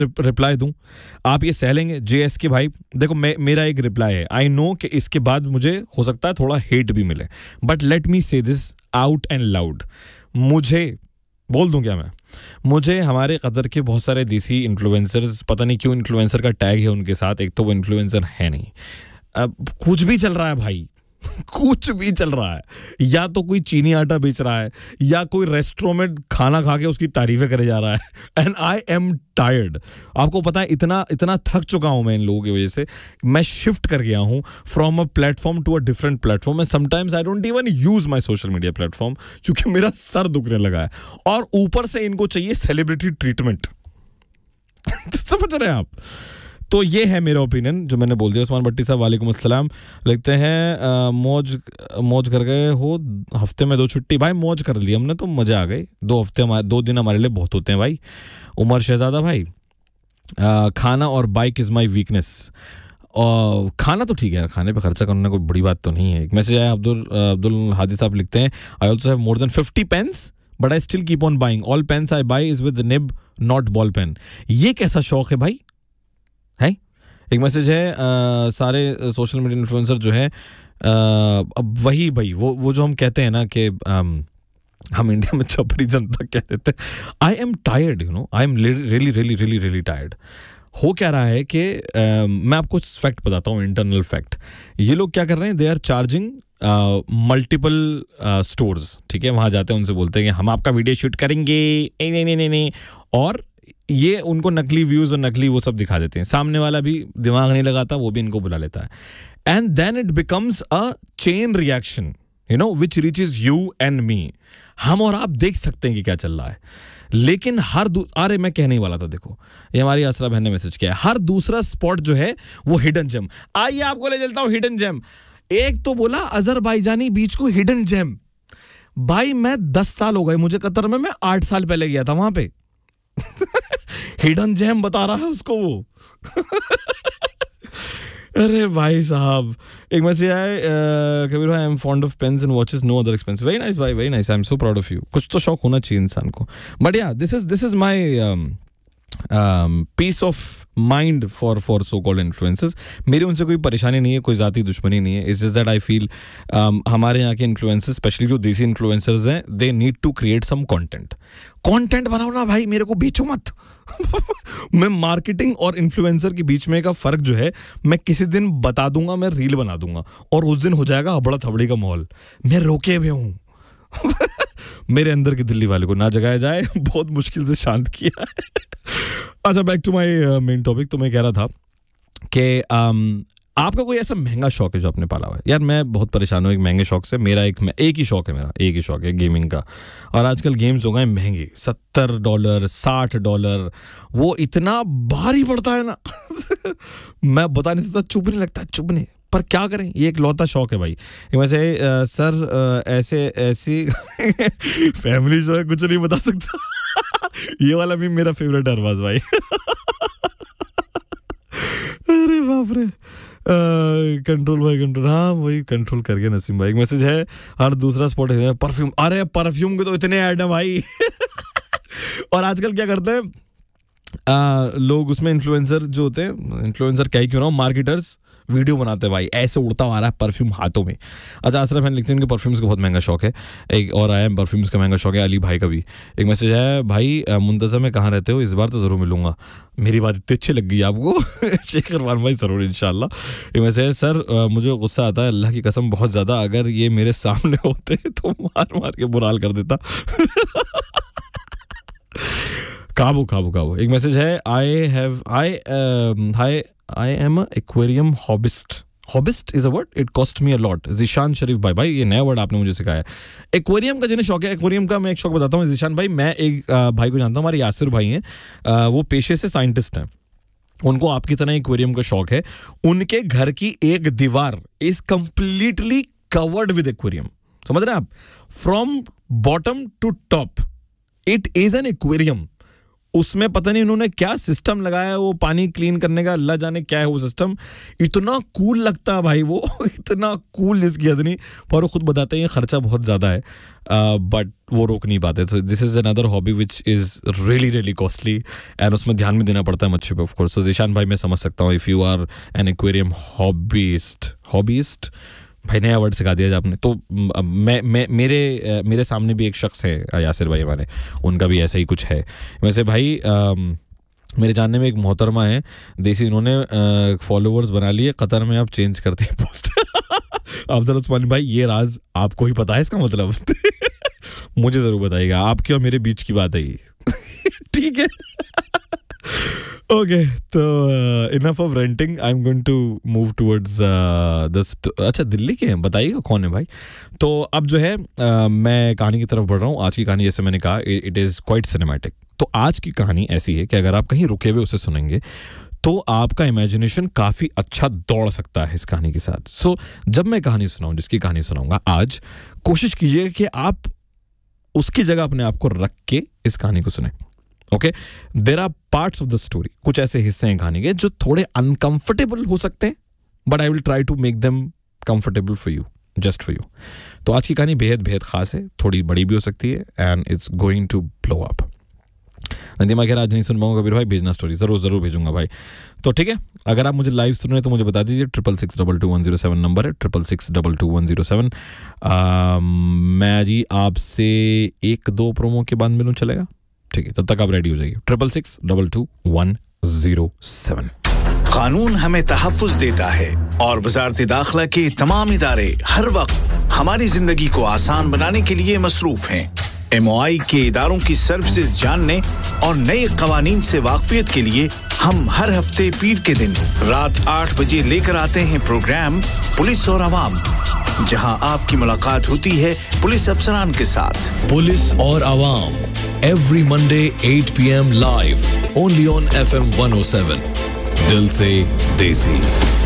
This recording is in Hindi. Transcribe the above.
रिप्लाई दूं, आप ये सह लेंगे जेएस के भाई? देखो मेरा एक रिप्लाई है, आई नो कि इसके बाद मुझे हो सकता है थोड़ा हेट भी मिले, बट लेट मी से दिस आउट एंड लाउड। मुझे बोल दूं क्या मैं, मुझे हमारे कतर के बहुत सारे देसी इन्फ्लुएंसर्स, पता नहीं क्यों इन्फ्लुएंसर का टैग है उनके साथ, एक तो वो इन्फ्लुएंसर है नहीं, अब कुछ भी चल रहा है भाई कुछ भी चल रहा है, या तो कोई चीनी आटा बेच रहा है, या कोई रेस्टोरेंट में खाना खा के उसकी तारीफें करे जा रहा है, एंड आई एम टायर्ड। आपको पता है इतना इतना थक चुका हूं मैं इन लोगों की वजह से। मैं शिफ्ट कर गया हूं from a platform to a different platform, and sometimes I don't even use my social media platform, क्योंकि मेरा सर दुखने लगा है, और ऊपर से इनको चाहिए सेलिब्रिटी ट्रीटमेंट समझ रहे हैं आप? तो ये है मेरा ओपिनियन जो मैंने बोल दिया। उस्मान भट्टी साहब वालेकुम अस्सलाम, लिखते हैं मौज कर गए हो, हफ्ते में 2 छुट्टी। भाई मौज कर ली हमने तो, मज़ा आ गई। 2 दिन हमारे लिए बहुत होते हैं भाई। उमर शहजादा भाई, खाना और बाइक इज़ माई वीकनेस। खाना तो ठीक है, खाने पे खर्चा करना कोई बड़ी बात तो नहीं है। एक मैसेज आया, अब्दुल हादी साहब लिखते हैं, I also have more than 50 pens but I still keep on buying, all pens I by is with nib not ball pen. ये कैसा शौक है भाई? है एक मैसेज है, सारे सोशल मीडिया इन्फ्लुएंसर जो है, अब वही भाई वो जो हम कहते हैं ना कि हम इंडिया में छपरी जनता कह देते हैं। I am tired, you know, I am really really really really tired. हो क्या रहा है कि मैं आपको फैक्ट बताता हूँ, इंटरनल फैक्ट। ये लोग क्या कर रहे हैं, they are charging multiple stores, ठीक है, वहाँ जाते हैं, उनसे बोलते हैं कि हम आपका वीडियो शूट करेंगे, नहीं, और ये उनको नकली व्यूज और नकली वो सब दिखा देते हैं। सामने वाला भी दिमाग नहीं लगाता, वो भी इनको बुला लेता है, and then it becomes a chain reaction, you know, which reaches you and me. हम और आप देख सकते हैं कि क्या चल रहा है, लेकिन अरे मैं कहने ही वाला था, देखो ये हमारी असरा बहन ने मैसेज किया है, हर दूसरा स्पॉट जो है वो हिडन जेम। आइए आपको ले चलता हूं हिडन जेम। एक तो बोला अजरबैजानी बीच को हिडन जेम। भाई मैं 10 साल हो गए मुझे कतर में, मैं 8 साल पहले गया था वहां पे हिडन जेम बता रहा है उसको वो अरे भाई साहब, एक मैसेज आए, कबीर भाई, I am fond of pens and watches, no other expensive. Very nice भाई, very nice, I am so proud of you. कुछ तो शौक होना चाहिए इंसान को, बट या this is my piece of mind for so called influencers. मेरी उनसे कोई परेशानी नहीं है, कोई ज़ाती दुश्मनी नहीं है। It's just that I feel हमारे यहाँ के इन्फ्लुएंसर्स, स्पेशली जो देसी इन्फ्लुएंसर्स हैं, they need to create some content बनाओ ना भाई, मेरे को बेचो मत मैं मार्केटिंग और इन्फ्लुएंसर के बीच में का फर्क जो है मैं किसी दिन बता दूंगा, मैं रील बना दूंगा, और उस दिन हो जाएगा हबड़ा थबड़ी का माहौल। मैं रोके हुए हूं मेरे अंदर की दिल्ली वाले को ना जगाया जाए, बहुत मुश्किल से शांत किया है अच्छा, back to my main topic. तो मैं कह रहा था कि आपका कोई ऐसा महंगा शौक है जो आपने पाला हुआ है? यार मैं बहुत परेशान हूँ एक महंगे शौक से। मेरा एक ही शौक है गेमिंग का, और आजकल गेम्स हो गए महंगे, $70 $60, वो इतना भारी पड़ता है ना मैं बता नहीं सकता, चुभ नहीं लगता, चुभने, पर क्या करें, ये एक लौता शौक है भाई। वैसे सर ऐसी फैमिली जो है कुछ नहीं बता सकता ये वाला भी मेरा फेवरेट है अरबाज भाई अरे बाप रे, कंट्रोल भाई कंट्रोल, हाँ वही कंट्रोल कर गया नसीम भाई। एक मैसेज है, हर दूसरा स्पॉट है परफ्यूम। अरे परफ्यूम के तो इतने ऐड है भाई और आजकल क्या करते हैं लोग, उसमें इन्फ्लुएंसर जो होते हैं, इन्फ्लुएंसर क्या ही क्यों ना हो, मार्केटर्स वीडियो बनाते हैं भाई, ऐसे उड़ता आ रहा है परफ्यूम हाथों में। अच्छा, असरफ खान लिखते हैं इनके परफ्यूम्स का बहुत महंगा शौक है। एक और आया परफ्यूम्स का महंगा शौक है अली भाई का भी। एक मैसेज है, भाई मुंतज़म में कहाँ रहते हो, इस बार तो ज़रूर मिलूंगा। मेरी बात इतनी अच्छी लग गई आपको शेखर वान भाई, ज़रूर इंशाल्लाह। एक मैसेज है, सर मुझे गुस्सा आता है अल्लाह की कसम बहुत ज़्यादा, अगर ये मेरे सामने होते तो मार मार के बुरा हाल कर देता काबू। एक मैसेज है, I am an aquarium hobbyist. Hobbyist is a word. It cost me a lot. Zeeshan शरीफ भाई, ये नया वर्ड आपने मुझे सिखाया। एक्वेरियम का जिन्हें शौक है, एक्वेरियम का मैं एक शौक बताता हूँ ज़ीशान भाई। मैं एक भाई को जानता हूँ, हमारे यासिर भाई हैं, वो पेशे से साइंटिस्ट हैं, उनको आपकी तरह एक्वेरियम का शौक है। उनके घर की एक दीवार is completely covered with aquarium, समझ रहे हैं आप, from bottom to top it is an aquarium. उसमें पता नहीं उन्होंने क्या सिस्टम लगाया है, वो पानी क्लीन करने का, अल्लाह जाने क्या है वो सिस्टम। इतना कूल लगता है भाई वो इतना कूल जिसकी हद नहीं। पर वो खुद बताते हैं खर्चा बहुत ज़्यादा है, बट वो रोक नहीं पाते। तो this is another hobby which is really really costly and उसमें ध्यान भी देना पड़ता है मच्छी पे, ऑफ कोर्स। तो ज़ीशान भाई मैं समझ सकता हूँ, if you are N aquarium hobbyist भाई, नया वर्ड सिखा दिया आपने। तो मेरे सामने भी एक शख्स है यासिर भाई हमारे, उनका भी ऐसा ही कुछ है। वैसे भाई मेरे जानने में एक मोहतरमा है देसी, इन्होंने फॉलोअर्स बना लिए, कतर में आप चेंज करते हैं पोस्ट अफजल उस्मानी भाई ये राज आपको ही पता है इसका मतलब मुझे ज़रूर बताइएगा, आपके और मेरे बीच की बात है ये ठीक है ओके, तो enough of renting, I am going to move towards अच्छा दिल्ली के हैं, बताइएगा कौन है भाई। तो अब जो है मैं कहानी की तरफ बढ़ रहा हूँ। आज की कहानी जैसे मैंने कहा इट इज़ क्वाइट सिनेमैटिक। तो आज की कहानी ऐसी है कि अगर आप कहीं रुके हुए उसे सुनेंगे तो आपका इमेजिनेशन काफ़ी अच्छा दौड़ सकता है इस कहानी के साथ। सो जब मैं कहानी सुनाऊँ, जिसकी कहानी सुनाऊँगा आज, कोशिश कीजिएगा कि आप उसकी जगह अपने आप को रख के इस कहानी को सुने। Okay, there are parts of the story, कुछ ऐसे हिस्से हैं कहानी के जो थोड़े अनकंफर्टेबल हो सकते हैं, but I will try to make them comfortable for you, just for you. तो आज की कहानी बेहद बेहद खास है, थोड़ी बड़ी भी हो सकती है and it's going to blow up. नदीमा खैर आज नहीं सुन पाऊंगा कबीर भाई, भेजना स्टोरी ज़रूर भेजूंगा भाई। तो ठीक है, अगर आप मुझे लाइव सुन रहे हैं तो मुझे बता दीजिए, 66622107 नंबर है, 66622107। मैं जी आपसे 1-2 प्रोमो के बाद मिलूँ, चलेगा? ठीक है, तब तक आप रेडी हो जाइए। 66622107। कानून हमें तहफ़्फ़ुज़ देता है और वज़ारत दाखिला के तमाम इदारे हर वक्त हमारी जिंदगी को आसान बनाने के लिए मसरूफ़ हैं। MOI के इदारों की सर्विसेज जानने और नए क़वानीन से वाक़फ़ियत के लिए हम हर हफ्ते पीर के दिन रात 8 बजे लेकर आते हैं प्रोग्राम पुलिस और आवाम, जहां आपकी मुलाकात होती है पुलिस अफसरान के साथ। पुलिस और आवाम, every Monday 8 PM live only on FM 107, दिल से देसी।